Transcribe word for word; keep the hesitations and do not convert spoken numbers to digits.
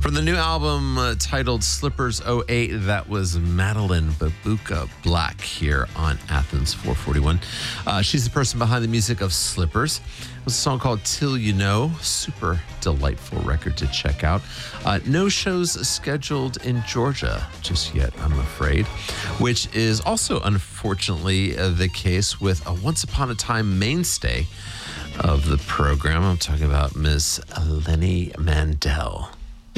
From the new album uh, titled Slippers oh eight, that was Madeline Babuka Black here on Athens four forty-one. Uh, she's the person behind the music of Slippers. It was a song called Till You Know. Super delightful record to check out. Uh, no shows scheduled in Georgia just yet, I'm afraid, which is also unfortunately uh, the case with a once upon a time mainstay of the program. I'm talking about Miss Lenny Mandel.